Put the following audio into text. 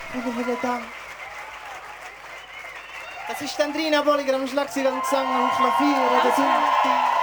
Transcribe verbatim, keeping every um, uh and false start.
Vielen, vielen Dank. Das ist Andrina Bolliger am Schlagzeug, am Gesang, am Klavier. Das sind